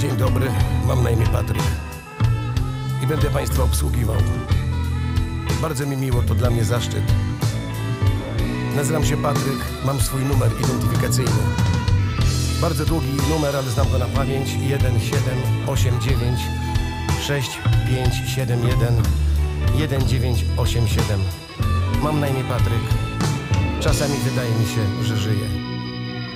Dzień dobry, mam na imię Patryk i będę Państwa obsługiwał. Bardzo mi miło, to dla mnie zaszczyt. Nazywam się Patryk, mam swój numer identyfikacyjny. Bardzo długi numer, ale znam go na pamięć. 1789 6571 1987. Mam na imię Patryk. Czasami wydaje mi się, że żyję.